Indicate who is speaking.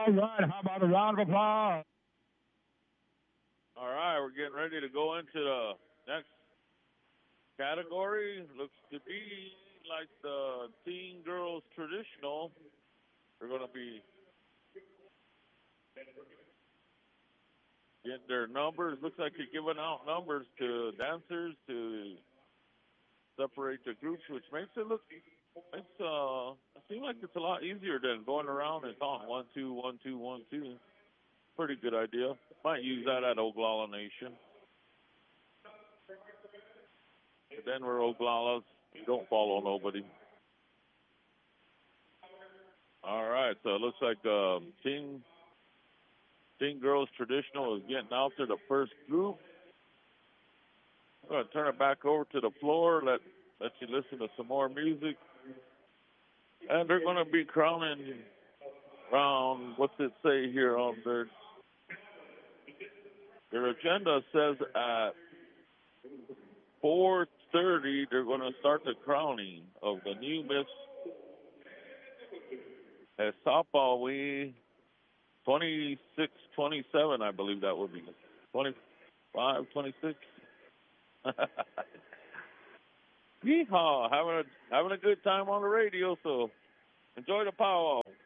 Speaker 1: All right, how about a round of applause?
Speaker 2: All right, we're getting ready to go into the next category. Looks to be like the teen girls traditional. They're going to be getting their numbers. Looks like they're giving out numbers to dancers to separate the groups, which makes it look it seems like it's a lot easier than going around and counting 1, 2, 1, 2, 1, 2. Pretty good idea. Might use that at Oglala Nation. But then we're Oglalas. Don't follow nobody. All right, so it looks like Teen Girls Traditional is getting out to the first group. I'm going to turn it back over to the floor, let you listen to some more music. And they're going to be crowning around, what's it say here on their agenda says at 4:30 they're going to start the crowning of the new Miss Esapawi 26, 27, I believe that would be 25, 26. Yeehaw! Having a good time on the radio, so enjoy the powwow.